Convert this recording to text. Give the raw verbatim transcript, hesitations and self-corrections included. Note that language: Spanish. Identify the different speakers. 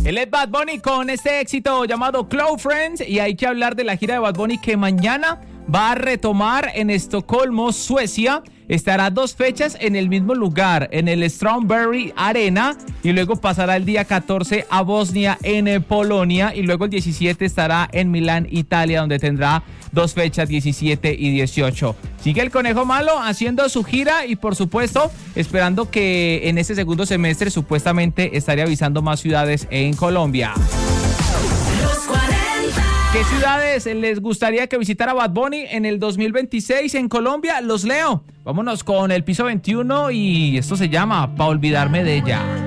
Speaker 1: Él es Bad Bunny con este éxito llamado Close Friends, y hay que hablar de la gira de Bad Bunny que mañana va a retomar en Estocolmo, Suecia. Estará dos fechas en el mismo lugar, en el Strawberry Arena, y luego pasará el día catorce a Bosnia, en Polonia, y luego el diecisiete estará en Milán, Italia, donde tendrá dos fechas, diecisiete y dieciocho. Sigue el Conejo Malo haciendo su gira y, por supuesto, esperando que en este segundo semestre supuestamente estaría avisando más ciudades en Colombia. ¿Qué ciudades les gustaría que visitara Bad Bunny en el dos mil veintiséis en Colombia? Los leo. Vámonos con el piso veintiuno y esto se llama Pa' Olvidarme de Ella.